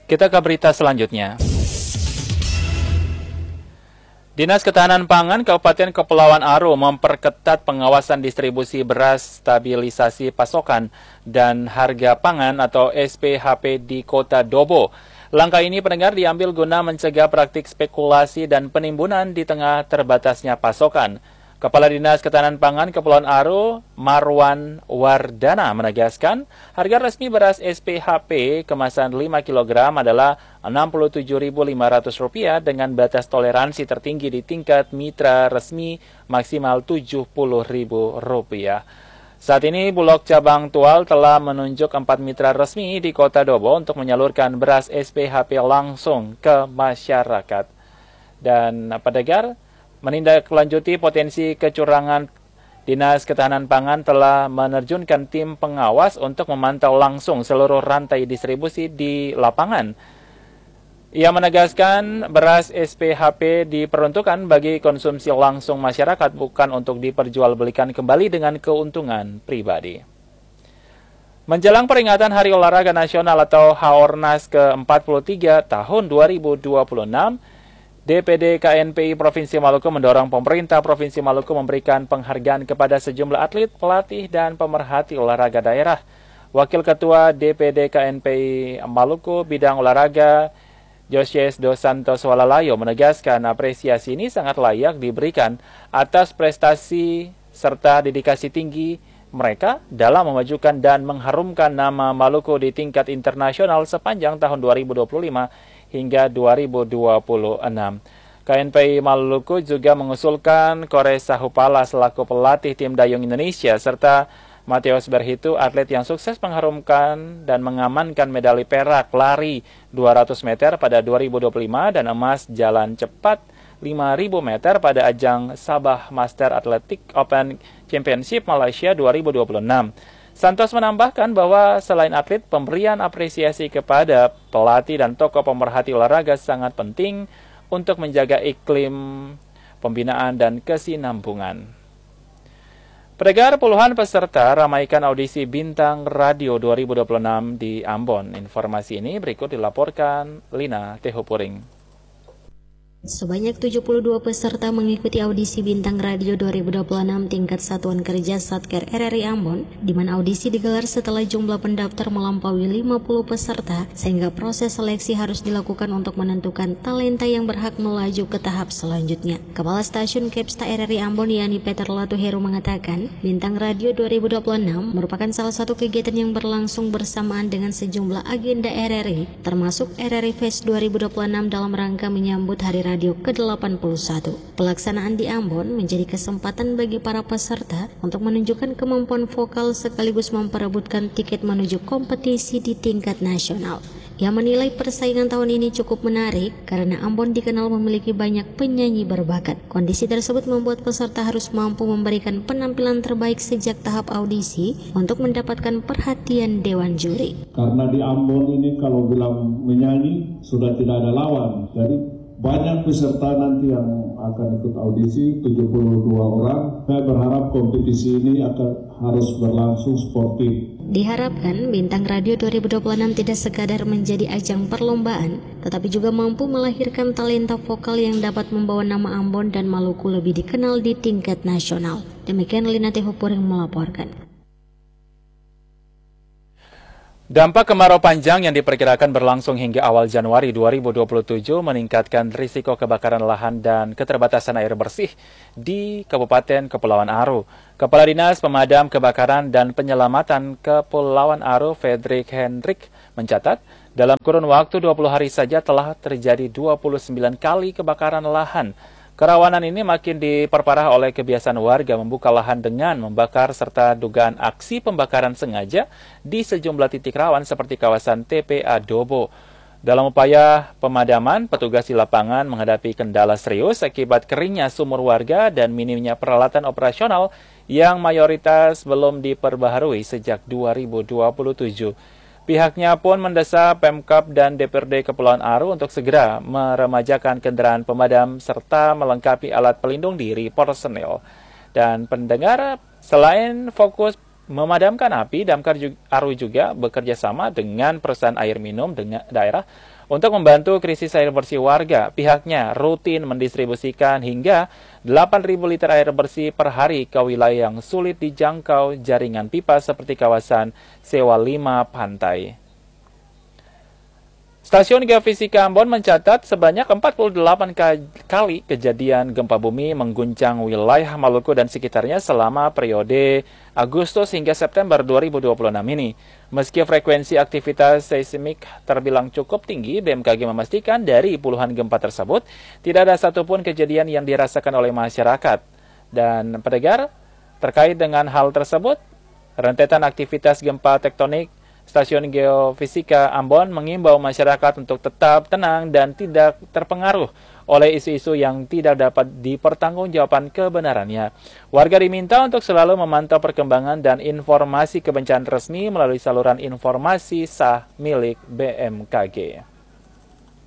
Kita ke berita selanjutnya. Dinas Ketahanan Pangan Kabupaten Kepulauan Aro memperketat pengawasan distribusi beras, stabilisasi pasokan, dan harga pangan atau SPHP di Kota Dobo. Langkah ini pendengar diambil guna mencegah praktik spekulasi dan penimbunan di tengah terbatasnya pasokan. Kepala Dinas Ketahanan Pangan Kepulauan Aro, Marwan Wardana, menegaskan harga resmi beras SPHP kemasan 5 kg adalah Rp67.500 dengan batas toleransi tertinggi di tingkat mitra resmi maksimal Rp70.000. Saat ini Bulog Cabang Tual telah menunjuk 4 mitra resmi di Kota Dobo untuk menyalurkan beras SPHP langsung ke masyarakat. Dan pendengar, menindaklanjuti potensi kecurangan, Dinas Ketahanan Pangan telah menerjunkan tim pengawas untuk memantau langsung seluruh rantai distribusi di lapangan. Ia menegaskan beras SPHP diperuntukkan bagi konsumsi langsung masyarakat, bukan untuk diperjualbelikan kembali dengan keuntungan pribadi. Menjelang peringatan Hari Olahraga Nasional atau HORNAS ke-43 tahun 2026, DPD KNPI Provinsi Maluku mendorong pemerintah Provinsi Maluku memberikan penghargaan kepada sejumlah atlet, pelatih, dan pemerhati olahraga daerah. Wakil Ketua DPD KNPI Maluku bidang olahraga, Josias Dos Santos Walalayo, menegaskan apresiasi ini sangat layak diberikan atas prestasi serta dedikasi tinggi mereka dalam memajukan dan mengharumkan nama Maluku di tingkat internasional sepanjang tahun 2025 hingga 2026. KNPI Maluku juga mengusulkan Kores Sahupala selaku pelatih tim dayung Indonesia serta Mateus Berhitu, atlet yang sukses mengharumkan dan mengamankan medali perak lari 200 meter pada 2025 dan emas jalan cepat 5.000 meter pada ajang Sabah Master Athletic Open Championship Malaysia 2026. Santos menambahkan bahwa selain atlet, pemberian apresiasi kepada pelatih dan tokoh pemerhati olahraga sangat penting untuk menjaga iklim pembinaan dan kesinambungan. Pendengar, puluhan peserta ramaikan audisi Bintang Radio 2026 di Ambon. Informasi ini berikut dilaporkan Lina Tehupuring. Sebanyak 72 peserta mengikuti audisi Bintang Radio 2026 tingkat Satuan Kerja Satker RRI Ambon, di mana audisi digelar setelah jumlah pendaftar melampaui 50 peserta, sehingga proses seleksi harus dilakukan untuk menentukan talenta yang berhak melaju ke tahap selanjutnya. Kepala Stasiun Kepsta RRI Ambon, yakni Peter Latuheru, mengatakan, Bintang Radio 2026 merupakan salah satu kegiatan yang berlangsung bersamaan dengan sejumlah agenda RRI, termasuk RRI Fest 2026 dalam rangka menyambut Hari Radio ke-81. Pelaksanaan di Ambon menjadi kesempatan bagi para peserta untuk menunjukkan kemampuan vokal sekaligus memperebutkan tiket menuju kompetisi di tingkat nasional. Ia menilai persaingan tahun ini cukup menarik karena Ambon dikenal memiliki banyak penyanyi berbakat. Kondisi tersebut membuat peserta harus mampu memberikan penampilan terbaik sejak tahap audisi untuk mendapatkan perhatian Dewan Juri. Karena di Ambon ini kalau bilang menyanyi sudah tidak ada lawan, jadi banyak peserta nanti yang akan ikut audisi, 72 orang. Saya berharap kompetisi ini harus berlangsung sportif. Diharapkan Bintang Radio 2026 tidak sekadar menjadi ajang perlombaan, tetapi juga mampu melahirkan talenta vokal yang dapat membawa nama Ambon dan Maluku lebih dikenal di tingkat nasional. Demikian Lina Tehupuring melaporkan. Dampak kemarau panjang yang diperkirakan berlangsung hingga awal Januari 2027 meningkatkan risiko kebakaran lahan dan keterbatasan air bersih di Kabupaten Kepulauan Aro. Kepala Dinas Pemadam Kebakaran dan Penyelamatan Kepulauan Aro, Fredrik Hendrik, mencatat dalam kurun waktu 20 hari saja telah terjadi 29 kali kebakaran lahan. Kerawanan ini makin diperparah oleh kebiasaan warga membuka lahan dengan membakar serta dugaan aksi pembakaran sengaja di sejumlah titik rawan seperti kawasan TPA Dobo. Dalam upaya pemadaman, petugas di lapangan menghadapi kendala serius akibat keringnya sumur warga dan minimnya peralatan operasional yang mayoritas belum diperbaharui sejak 2027. Pihaknya pun mendesak Pemkab dan DPRD Kepulauan Aro untuk segera meremajakan kendaraan pemadam serta melengkapi alat pelindung diri personel. Dan pendengar, selain fokus memadamkan api, Damkar Aru juga bekerja sama dengan perusahaan air minum dengan daerah untuk membantu krisis air bersih warga. Pihaknya rutin mendistribusikan hingga 8.000 liter air bersih per hari ke wilayah yang sulit dijangkau jaringan pipa seperti kawasan Sewa 5 Pantai. Stasiun Geofisika Ambon mencatat sebanyak 48 kali kejadian gempa bumi mengguncang wilayah Maluku dan sekitarnya selama periode Agustus hingga September 2026 ini. Meski frekuensi aktivitas seismik terbilang cukup tinggi, BMKG memastikan dari puluhan gempa tersebut tidak ada satupun kejadian yang dirasakan oleh masyarakat. Dan pendengar, terkait dengan hal tersebut, rentetan aktivitas gempa tektonik, Stasiun Geofisika Ambon mengimbau masyarakat untuk tetap tenang dan tidak terpengaruh oleh isu-isu yang tidak dapat dipertanggungjawabkan kebenarannya. Warga diminta untuk selalu memantau perkembangan dan informasi kebencanaan resmi melalui saluran informasi sah milik BMKG.